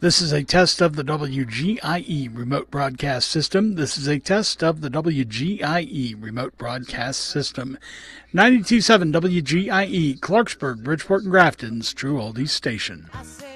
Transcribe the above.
This is a test of the WGIE remote broadcast system. This is a test of the WGIE remote broadcast system. 92.7 WGIE, Clarksburg, Bridgeport, and Grafton's True Oldies Station.